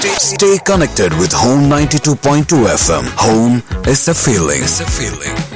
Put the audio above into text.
Stay connected with Home 92.2 FM. Home is a feeling.